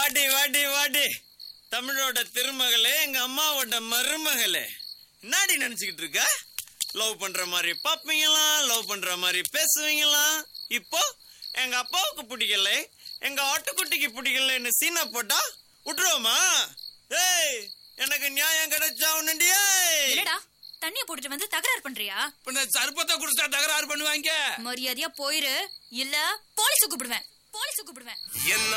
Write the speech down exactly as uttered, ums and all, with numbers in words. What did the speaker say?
வாடி வாடி வாடி தமிழோட திருமகளே, எங்க அம்மாவோட மருமகளே, என்னடி நினைச்சுக்கிட்டு இருக்க? லவ் பண்ற மாதிரி பாப்பீங்களா, லவ் பண்ற மாதிரி பேசுவீங்களா? இப்போ எங்க அப்பாவுக்கு பிடிக்கல, எங்க ஆட்டுக்குட்டிக்கு பிடிக்கலன்னு சீனா போட்டா விட்டுருவோமா? ஏய், எனக்கு நியாயம் கிடைச்சா உன்னுண்டியே. இல்லடா, தண்ணிய போட்டுட்டு வந்து தகராறு பண்றியா? பின்ன சர்பத்தை குடிச்சா தகராறு பண்ணுவாங்க. மரியாதையா போயிரு, இல்ல போலீஸ் கூப்பிடுவேன், போலீஸ் கூப்பிடுவேன். என்ன